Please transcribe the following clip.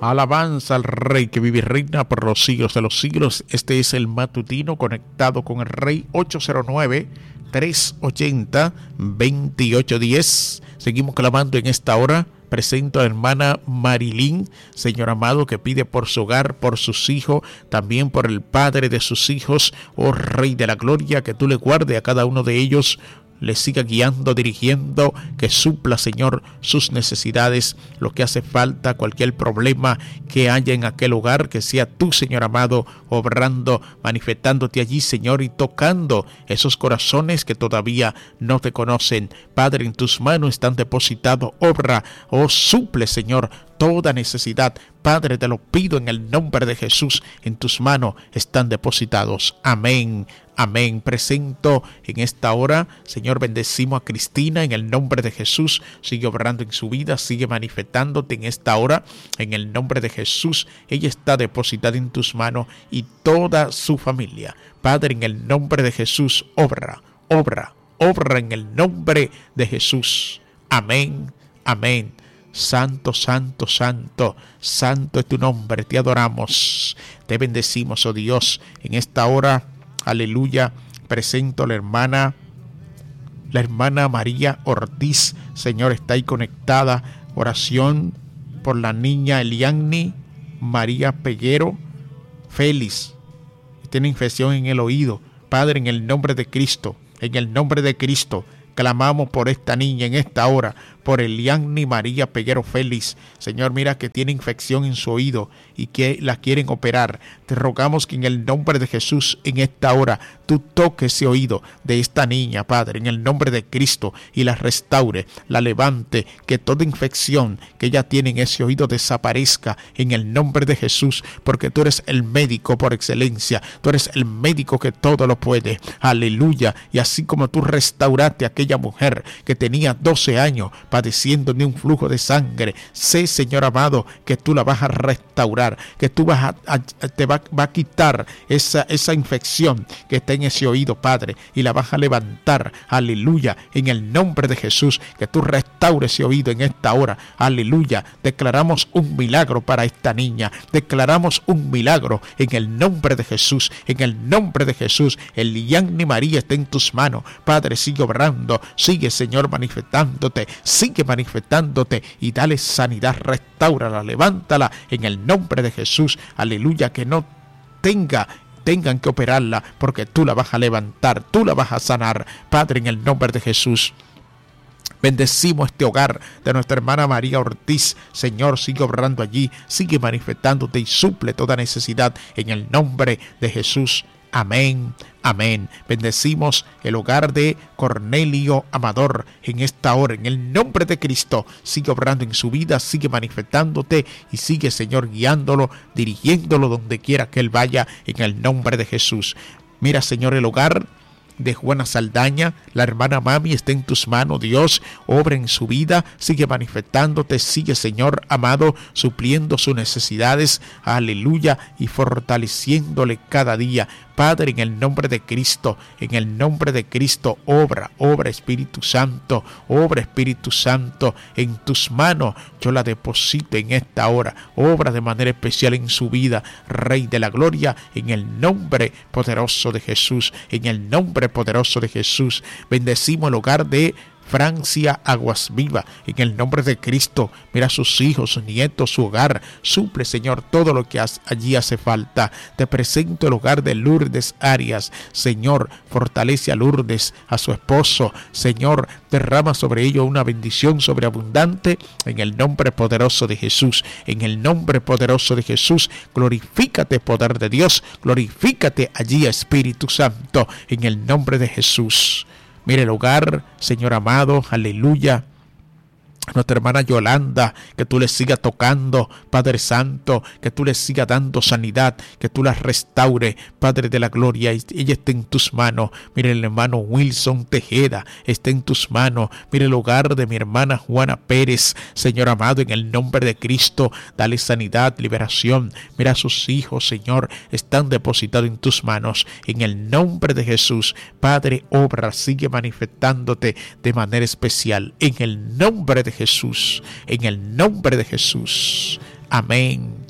Alabanza al Rey que vive y reina por los siglos de los siglos. Este es el matutino conectado con el Rey. 809-380-2810. Seguimos clamando en esta hora. Presento a la hermana Marilyn, Señor amado, que pide por su hogar, por sus hijos, también por el padre de sus hijos. Oh Rey de la Gloria, que tú le guardes a cada uno de ellos, le siga guiando, dirigiendo, que supla, Señor, sus necesidades, lo que hace falta, cualquier problema que haya en aquel hogar, que sea tú, Señor amado, obrando, manifestándote allí, Señor, y tocando esos corazones que todavía no te conocen. Padre, en tus manos están depositados, obra, suple, Señor, toda necesidad. Padre, te lo pido en el nombre de Jesús, en tus manos están depositados. Amén. Amén. Presento en esta hora, Señor, bendecimos a Cristina en el nombre de Jesús. Sigue obrando en su vida, sigue manifestándote en esta hora, en el nombre de Jesús. Ella está depositada en tus manos y toda su familia. Padre, en el nombre de Jesús, obra en el nombre de Jesús. Amén, amén. Santo, santo, santo, santo es tu nombre, te adoramos, te bendecimos, oh Dios, en esta hora. Aleluya. Presento a la hermana María Ortiz. Señor, está ahí conectada. Oración por la niña Eliani María Peguero Félix. Tiene infección en el oído. Padre, en el nombre de Cristo, clamamos por esta niña en esta hora, por Eliani María Peguero Félix. Señor, mira que tiene infección en su oído y que la quieren operar. Te rogamos que en el nombre de Jesús, en esta hora, tú toques ese oído de esta niña, Padre, en el nombre de Cristo, y la restaure, la levante, que toda infección que ella tiene en ese oído desaparezca en el nombre de Jesús, porque tú eres el médico por excelencia, tú eres el médico que todo lo puede. Aleluya. Y así como tú restauraste a aquella mujer que tenía 12 años padeciendo de un flujo de sangre, sé, Señor amado, que tú la vas a restaurar, que tú va a quitar esa infección que está en ese oído, Padre, y la vas a levantar. Aleluya. En el nombre de Jesús, que tú restaures ese oído en esta hora. Aleluya. Declaramos un milagro para esta niña. Declaramos un milagro en el nombre de Jesús. En el nombre de Jesús. Eliani María está en tus manos. Padre, sigue obrando. Sigue, Señor, manifestándote. Sigue manifestándote y dale sanidad. Restáurala, levántala en el nombre de Jesús. Aleluya. Que no tengan que operarla, porque tú la vas a levantar, tú la vas a sanar, Padre, en el nombre de Jesús. Bendecimos este hogar de nuestra hermana María Ortiz. Señor, sigue obrando allí, sigue manifestándote y suple toda necesidad en el nombre de Jesús. Amén, amén. Bendecimos el hogar de Cornelio Amador en esta hora, en el nombre de Cristo. Sigue obrando en su vida, sigue manifestándote y sigue, Señor, guiándolo, dirigiéndolo donde quiera que él vaya, en el nombre de Jesús. Mira, Señor, el hogar de Juana Saldaña, la hermana Mami, está en tus manos. Dios, obra en su vida, sigue manifestándote, sigue, Señor amado, supliendo sus necesidades, aleluya, y fortaleciéndole cada día. Padre, en el nombre de Cristo, obra Espíritu Santo, en tus manos yo la deposito en esta hora. Obra de manera especial en su vida, Rey de la Gloria, en el nombre poderoso de Jesús, Bendecimos el hogar de Francia Aguas Viva, en el nombre de Cristo. Mira a sus hijos, sus nietos, su hogar. Suple, Señor, todo lo que allí hace falta. Te presento el hogar de Lourdes Arias. Señor, fortalece a Lourdes, a su esposo. Señor, derrama sobre ellos una bendición sobreabundante en el nombre poderoso de Jesús. Glorifícate, poder de Dios. Glorifícate allí, Espíritu Santo, en el nombre de Jesús. Mire el hogar, Señor amado, aleluya. Nuestra hermana Yolanda, que tú le sigas tocando, Padre Santo, que tú le sigas dando sanidad, que tú la restaure, Padre de la Gloria. Ella está en tus manos. Mire el hermano Wilson Tejeda, está en tus manos. Mire el hogar de mi hermana Juana Pérez, Señor amado, en el nombre de Cristo, dale sanidad, liberación. Mira a sus hijos, Señor, están depositados en tus manos, en el nombre de Jesús. Padre, obra, sigue manifestándote de manera especial, en el nombre de Jesús, en el nombre de Jesús. Amén